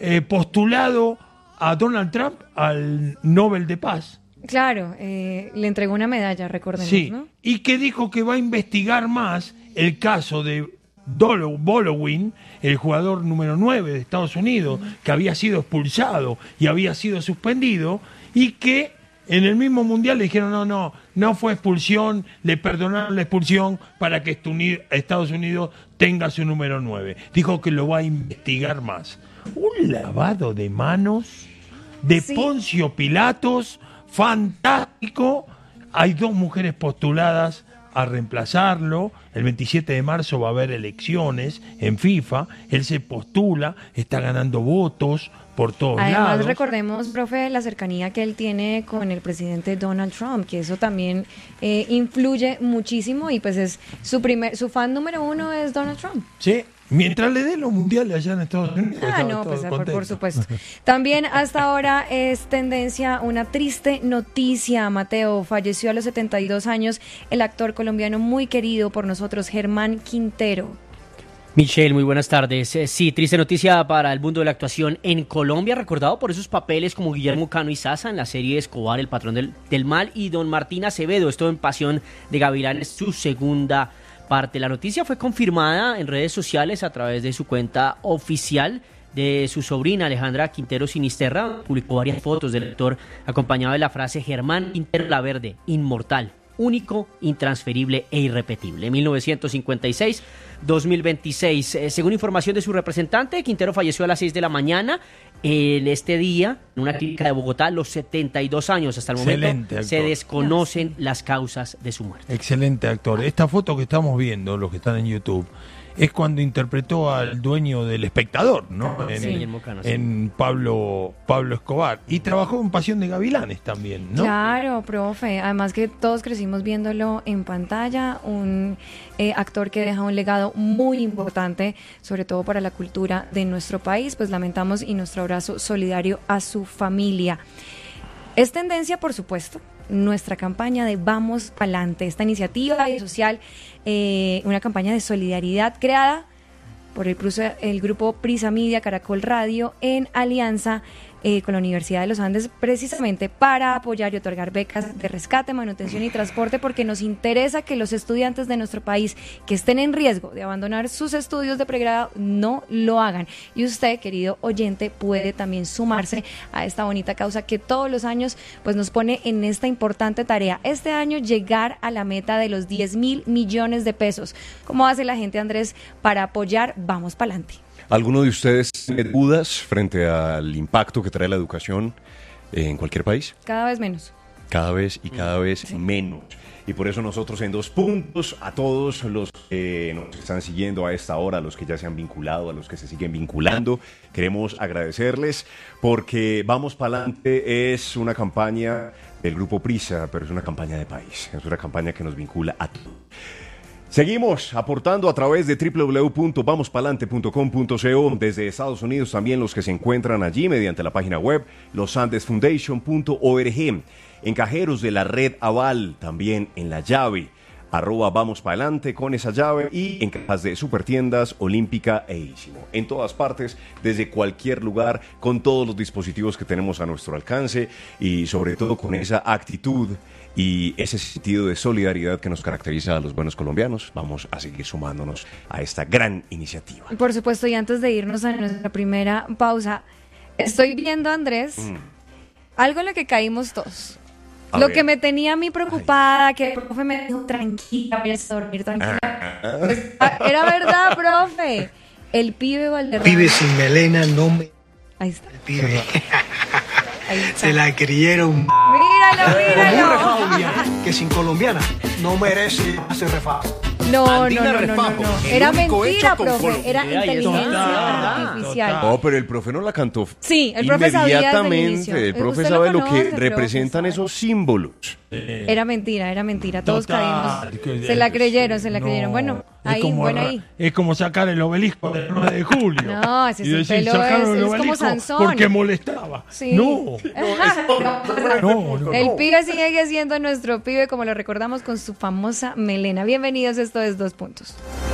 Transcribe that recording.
postulado a Donald Trump al Nobel de Paz. Claro, le entregó una medalla, recordemos, Sí, ¿no? y que dijo que va a investigar más el caso de Baldwin, el jugador número 9 de Estados Unidos, que había sido expulsado y había sido suspendido, y que en el mismo mundial le dijeron no fue expulsión, le perdonaron la expulsión para que Estados Unidos tenga su número 9. Dijo que lo va a investigar más. Un lavado de manos de Poncio Pilatos fantástico. Hay 2 mujeres postuladas a reemplazarlo. El 27 de marzo va a haber elecciones en FIFA. Él se postula, está ganando votos por todos lados. Además, recordemos, profe, la cercanía que él tiene con el presidente Donald Trump, que eso también influye muchísimo, y pues es su fan número 1 es Donald Trump. Sí. Mientras le den los mundiales allá en Estados Unidos. Pues por supuesto. También hasta ahora es tendencia una triste noticia, Mateo. Falleció a los 72 años el actor colombiano muy querido por nosotros, Germán Quintero. Michelle, muy buenas tardes. Sí, triste noticia para el mundo de la actuación en Colombia, recordado por esos papeles como Guillermo Cano y Sasa en la serie Escobar, El patrón del mal, y don Martín Acevedo, esto en Pasión de Gavilanes, su segunda parte. La noticia fue confirmada en redes sociales a través de su cuenta oficial de su sobrina Alejandra Quintero Sinisterra. Publicó varias fotos del actor acompañado de la frase: Germán Quintero Laverde, inmortal, único, intransferible e irrepetible. 1956-2026. Según información de su representante, Quintero falleció a las 6 de la mañana en este día en una clínica de Bogotá a los 72 años. Hasta el momento se desconocen las causas de su muerte. Excelente actor. Esta foto que estamos viendo, los que están en YouTube, es cuando interpretó al dueño del Espectador, ¿no? En Pablo Escobar. Y trabajó en Pasión de Gavilanes también, ¿no? Claro, profe. Además que todos crecimos viéndolo en pantalla, un actor que deja un legado muy importante, sobre todo para la cultura de nuestro país. Pues lamentamos, y nuestro abrazo solidario a su familia. Es tendencia, por supuesto, nuestra campaña de Vamos Pa'lante, esta iniciativa social, una campaña de solidaridad creada por el grupo Prisa Media, Caracol Radio, en alianza con la Universidad de los Andes, precisamente para apoyar y otorgar becas de rescate, manutención y transporte, porque nos interesa que los estudiantes de nuestro país que estén en riesgo de abandonar sus estudios de pregrado no lo hagan. Y usted, querido oyente, puede también sumarse a esta bonita causa que todos los años pues nos pone en esta importante tarea. Este año llegar a la meta de los 10.000 millones de pesos. ¿Cómo hace la gente, Andrés, para apoyar Vamos Pa'lante? ¿Alguno de ustedes tiene dudas frente al impacto que trae la educación en cualquier país? Cada vez menos. Cada vez menos. Y por eso nosotros en 2 puntos, a todos los que nos están siguiendo a esta hora, a los que ya se han vinculado, a los que se siguen vinculando, queremos agradecerles, porque Vamos Pa'lante es una campaña del Grupo Prisa, pero es una campaña de país, es una campaña que nos vincula a todos. Seguimos aportando a través de www.vamospalante.com.co, desde Estados Unidos también los que se encuentran allí mediante la página web losandesfoundation.org, en cajeros de la red Aval, también en la llave @Vamos Pa'lante con esa llave, y en cajas de Supertiendas, Olímpica e Ísimo. En todas partes, desde cualquier lugar, con todos los dispositivos que tenemos a nuestro alcance, y sobre todo con esa actitud y ese sentido de solidaridad que nos caracteriza a los buenos colombianos. Vamos a seguir sumándonos a esta gran iniciativa. Por supuesto, y antes de irnos a nuestra primera pausa, estoy viendo, Andrés, algo en lo que caímos todos. Lo que me tenía a mí preocupada, que el profe me dijo, tranquila, vayas a dormir, tranquila. Pues, era verdad, profe. El pibe Valderrama. Pibe sin melena, no me... Ahí está. El pibe. Se la creyeron. Míralo. Que sin colombiana no merece hacer refajo. No. Era mentira, profe. Era inteligencia artificial. No, pero el profe no la cantó. Sí, el profe sabía desde el inicio. El profe sabe lo que representan esos símbolos. Era mentira. Todos caímos. Se la creyeron. Bueno, ahí. Es como sacar el obelisco del 9 de julio. No, ese es como Sansón. Porque molestaba. Sí. No. El pibe sigue siendo nuestro pibe, como lo recordamos, con su famosa melena. Bienvenidos, esto es 2 puntos.